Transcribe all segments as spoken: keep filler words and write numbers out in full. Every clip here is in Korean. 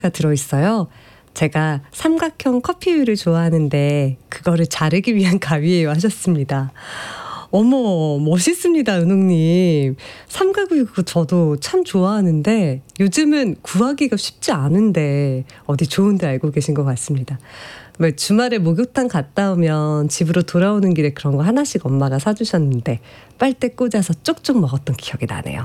들어있어요. 제가 삼각형 커피우유를 좋아하는데 그거를 자르기 위한 가위예요 하셨습니다. 어머, 멋있습니다, 은홍님. 삼각우유 그거 저도 참 좋아하는데 요즘은 구하기가 쉽지 않은데 어디 좋은 데 알고 계신 것 같습니다. 왜 주말에 목욕탕 갔다 오면 집으로 돌아오는 길에 그런 거 하나씩 엄마가 사주셨는데 빨대 꽂아서 쪽쪽 먹었던 기억이 나네요.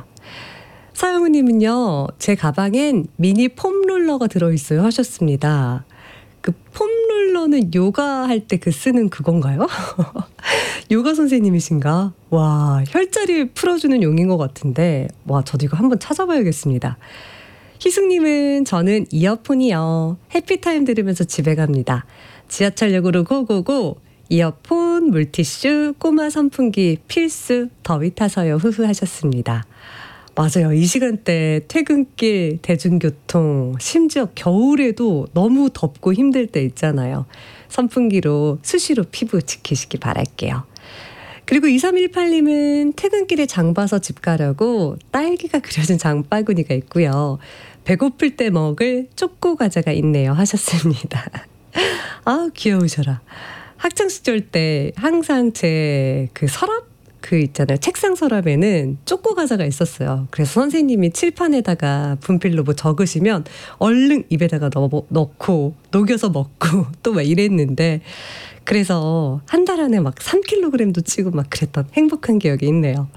서영우님은요, 제 가방엔 미니 폼롤러가 들어있어요 하셨습니다. 그 폼롤러는 요가 할 때 그 쓰는 그건가요? 요가 선생님이신가? 와, 혈자리 풀어주는 용인 것 같은데, 와, 저도 이거 한번 찾아봐야겠습니다. 희숙님은 저는 이어폰이요. 해피타임 들으면서 집에 갑니다. 지하철역으로 고고고. 이어폰, 물티슈, 꼬마 선풍기 필수. 더위 타서요. 흐흐 하셨습니다. 맞아요. 이 시간대 퇴근길, 대중교통, 심지어 겨울에도 너무 덥고 힘들 때 있잖아요. 선풍기로 수시로 피부 지키시기 바랄게요. 그리고 이삼일팔님은 퇴근길에 장 봐서 집 가려고 딸기가 그려진 장바구니가 있고요. 배고플 때 먹을 쪼꼬 과자가 있네요 하셨습니다. 아, 귀여우셔라. 학창시절 때 항상 제 그 서랍? 그 있잖아요. 책상 서랍에는 쪼꼬 과자가 있었어요. 그래서 선생님이 칠판에다가 분필로 뭐 적으시면 얼른 입에다가 넣어, 넣고 녹여서 먹고 또 막 이랬는데, 그래서 한 달 안에 막 삼 킬로그램도 찌고 막 그랬던 행복한 기억이 있네요.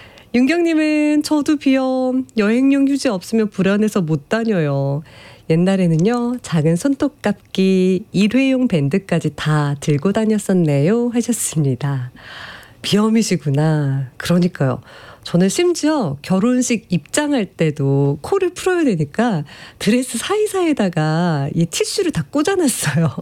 윤경님은 저도 비염, 여행용 휴지 없으면 불안해서 못 다녀요. 옛날에는요, 작은 손톱깎이, 일회용 밴드까지 다 들고 다녔었네요 하셨습니다. 비염이시구나. 그러니까요. 저는 심지어 결혼식 입장할 때도 코를 풀어야 되니까 드레스 사이사이에다가 이 티슈를 다 꽂아놨어요.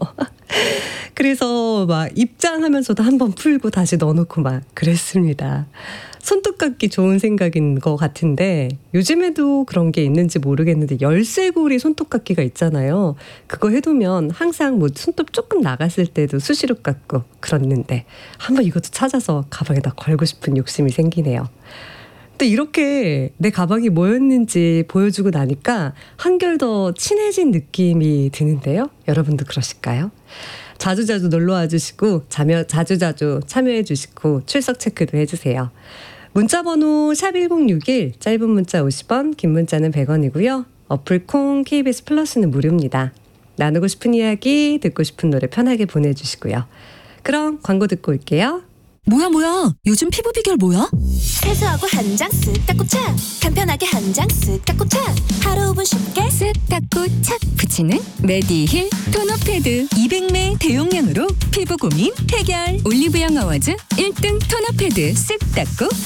그래서 막 입장하면서도 한번 풀고 다시 넣어놓고 막 그랬습니다. 손톱깎이 좋은 생각인 것 같은데 요즘에도 그런 게 있는지 모르겠는데 열쇠고리 손톱깎이가 있잖아요. 그거 해두면 항상 뭐 손톱 조금 나갔을 때도 수시로 깎고 그랬는데 한번 이것도 찾아서 가방에다 걸고 싶은 욕심이 생기네요. 또 이렇게 내 가방이 뭐였는지 보여주고 나니까 한결 더 친해진 느낌이 드는데요. 여러분도 그러실까요? 자주자주 놀러와 주시고 자며, 자주자주 참여해 주시고 출석 체크도 해주세요. 문자번호 샵 일공육일, 짧은 문자 오십 원, 긴 문자는 백 원이고요. 어플 콩 케이비에스 플러스는 무료입니다. 나누고 싶은 이야기, 듣고 싶은 노래 편하게 보내주시고요. 그럼 광고 듣고 올게요. 뭐야 뭐야, 요즘 피부 비결 뭐야? 세수하고 한 장 쓱 닦고 착, 간편하게 한 장 쓱 닦고 착, 하루 오 분 쉽게 쓱 닦고 착 붙이는 메디힐 토너 패드 이백 매 대용량으로 피부 고민 해결. 올리브영 어워즈 일 등 토너 패드 쓱 닦고